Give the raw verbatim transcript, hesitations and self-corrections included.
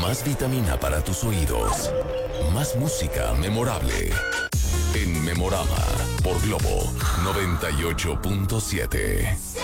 Más vitamina para tus oídos. Más música memorable. En Memorama por Globo noventa y ocho punto siete.